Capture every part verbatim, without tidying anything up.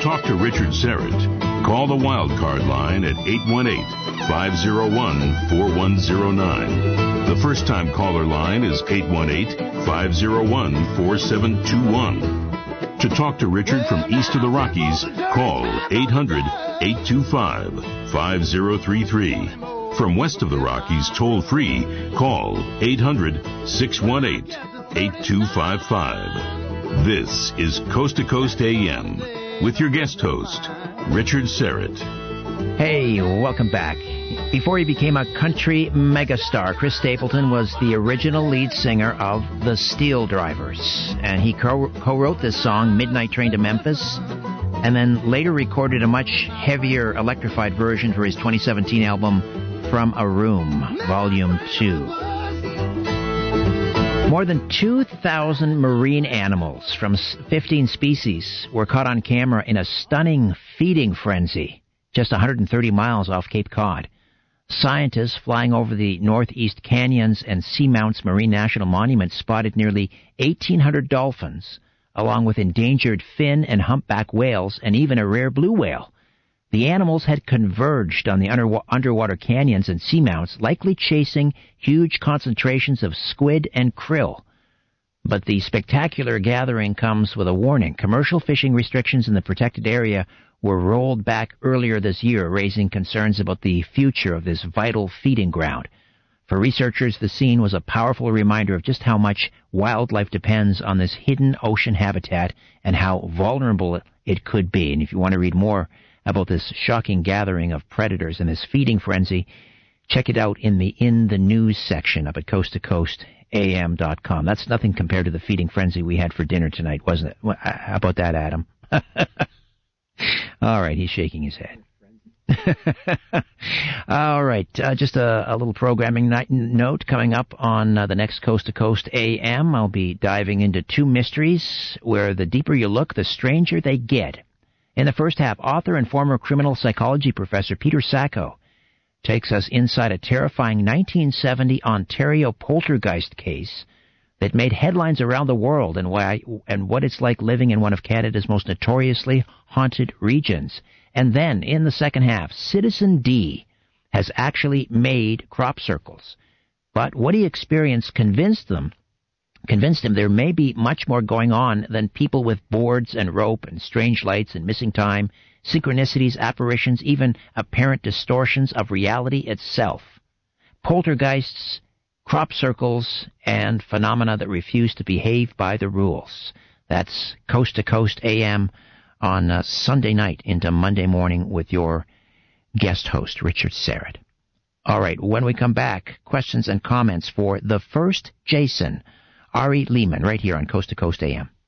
talk to Richard Serrett, call the Wildcard line at eight one eight, five oh one, four one oh nine. The first-time caller line is eight one eight, five oh one, four seven two one. To talk to Richard from east of the Rockies, call eight hundred, eight two five, five oh three three. From west of the Rockies, toll-free, call eight hundred, six one eight, eight two five five. This is Coast to Coast A M with your guest host, Richard Serrett. Hey, welcome back. Before he became a country megastar, Chris Stapleton was the original lead singer of the Steel Drivers, and he co- co-wrote this song, Midnight Train to Memphis, and then later recorded a much heavier electrified version for his twenty seventeen album, From a Room, Volume two. More than two thousand marine animals from fifteen species were caught on camera in a stunning feeding frenzy just one hundred thirty miles off Cape Cod. Scientists flying over the Northeast Canyons and Seamounts Marine National Monument spotted nearly eighteen hundred dolphins, along with endangered fin and humpback whales and even a rare blue whale. The animals had converged on the under- underwater canyons and seamounts, likely chasing huge concentrations of squid and krill. But the spectacular gathering comes with a warning. Commercial fishing restrictions in the protected area were rolled back earlier this year, raising concerns about the future of this vital feeding ground. For researchers, the scene was a powerful reminder of just how much wildlife depends on this hidden ocean habitat and how vulnerable it could be. And if you want to read more about this shocking gathering of predators and this feeding frenzy, check it out in the In the News section up at coast to coast A M dot com. That's nothing compared to the feeding frenzy we had for dinner tonight, wasn't it? How about that, Adam? All right, he's shaking his head. All right, uh, just a, a little programming night note coming up on uh, the next Coast to Coast A M. I'll be diving into two mysteries where the deeper you look, the stranger they get. In the first half, author and former criminal psychology professor Peter Sacco takes us inside a terrifying nineteen seventy Ontario poltergeist case that made headlines around the world, and why and what it's like living in one of Canada's most notoriously haunted regions. And then, in the second half, Citizen D has actually made crop circles. But what he experienced convinced them, convinced him there may be much more going on than people with boards and rope and strange lights and missing time, synchronicities, apparitions, even apparent distortions of reality itself. Poltergeists, crop circles, and phenomena that refuse to behave by the rules. That's Coast to Coast A M on uh, Sunday night into Monday morning with your guest host, Richard Serrett. All right, when we come back, questions and comments for the first Jason, Ari Lehman, right here on Coast to Coast A M.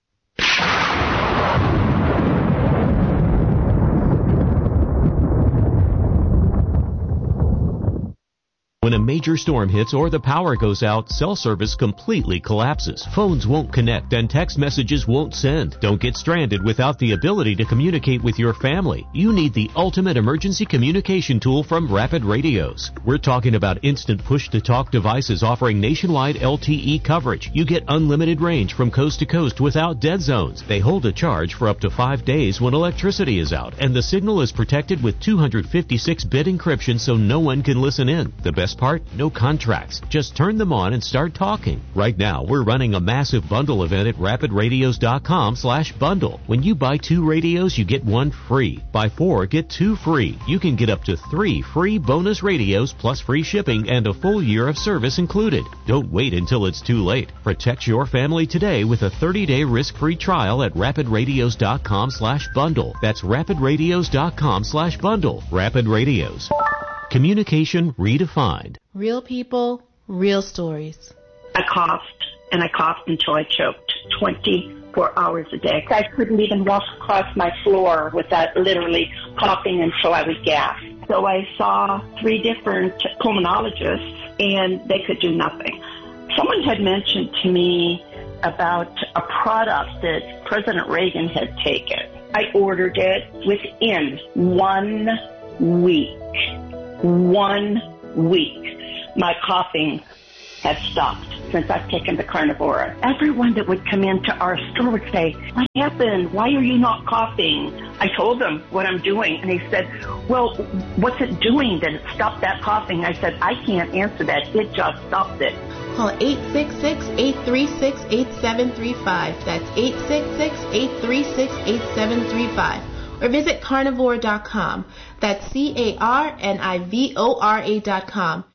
When a major storm hits or the power goes out, cell service completely collapses. Phones won't connect and text messages won't send. Don't get stranded without the ability to communicate with your family. You need the ultimate emergency communication tool from Rapid Radios. We're talking about instant push-to-talk devices offering nationwide L T E coverage. You get unlimited range from coast to coast without dead zones. They hold a charge for up to five days when electricity is out, and the signal is protected with two hundred fifty-six bit encryption so no one can listen in. The best part? No contracts. Just turn them on and start talking. Right now, we're running a massive bundle event at rapid radios dot com slash bundle. When you buy two radios, you get one free. Buy four, get two free. You can get up to three free bonus radios plus free shipping and a full year of service included. Don't wait until it's too late. Protect your family today with a thirty-day risk-free trial at rapid radios dot com slash bundle. That's rapid radios dot com slash bundle. Rapid Radios. Communication redefined. Real people, real stories. I coughed, and I coughed until I choked twenty-four hours a day. I couldn't even walk across my floor without literally coughing until I would gasp. So I saw three different pulmonologists, and they could do nothing. Someone had mentioned to me about a product that President Reagan had taken. I ordered it within one week. One week, my coughing had stopped. since I've taken the Carnivora. Everyone that would come into our store would say, what happened? Why are you not coughing? I told them what I'm doing, and they said, well, what's it doing that it stopped that coughing? I said, I can't answer that. It just stopped it. Call eight six six, eight three six, eight seven three five. That's eight six six, eight three six, eight seven three five. Or visit carnivore dot com. That's C A R N I V O R A dot com.